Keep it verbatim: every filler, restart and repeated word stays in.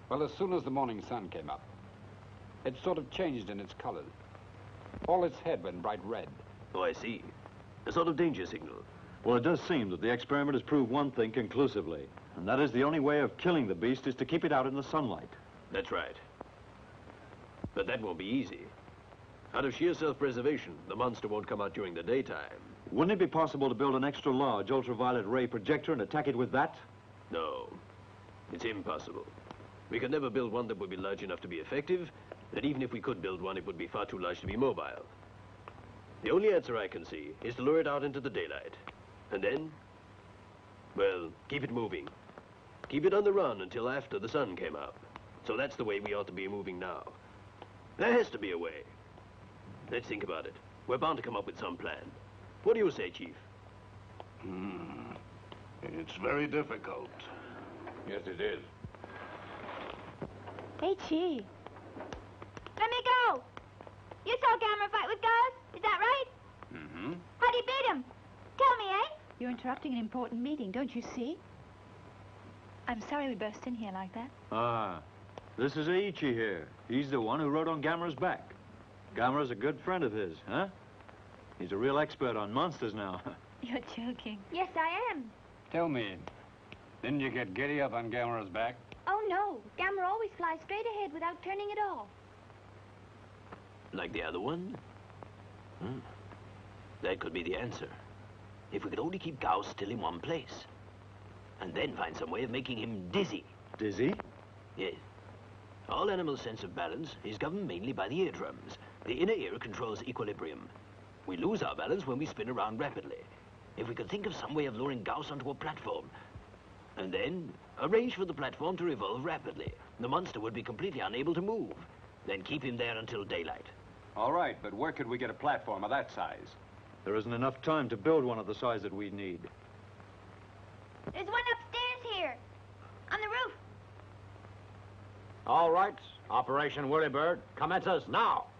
Well, as soon as the morning sun came up, it sort of changed in its colors. All its head went bright red. Oh, I see. A sort of danger signal. Well, it does seem that the experiment has proved one thing conclusively, and that is the only way of killing the beast is to keep it out in the sunlight. That's right. But that won't be easy. Out of sheer self-preservation, the monster won't come out during the daytime. Wouldn't it be possible to build an extra large ultraviolet ray projector and attack it with that? No. It's impossible. We could never build one that would be large enough to be effective, and even if we could build one, it would be far too large to be mobile. The only answer I can see is to lure it out into the daylight. And then, well, keep it moving. Keep it on the run until after the sun came up. So that's the way we ought to be moving now. There has to be a way. Let's think about it. We're bound to come up with some plan. What do you say, Chief? Hmm. It's very difficult. Yes, it is. Hey, Chief. Let me go! You saw Gamera fight with Ghost, is that right? Mm-hmm. How'd he beat him? Tell me, eh? You're interrupting an important meeting, don't you see? I'm sorry we burst in here like that. Ah, this is Aichi here. He's the one who rode on Gamera's back. Gamera's a good friend of his, huh? He's a real expert on monsters now. You're joking. Yes, I am. Tell me, didn't you get giddy up on Gamera's back? Oh, no. Gamera always flies straight ahead without turning at all. Like the other one? Hmm. That could be the answer. If we could only keep Gauss still in one place. And then find some way of making him dizzy. Dizzy? Yes. All animals' sense of balance is governed mainly by the eardrums. The inner ear controls equilibrium. We lose our balance when we spin around rapidly. If we could think of some way of luring Gauss onto a platform, and then arrange for the platform to revolve rapidly, the monster would be completely unable to move. Then keep him there until daylight. All right, but where could we get a platform of that size? There isn't enough time to build one of the size that we need. There's one upstairs here. On the roof. All right. Operation Whirlybird commences now.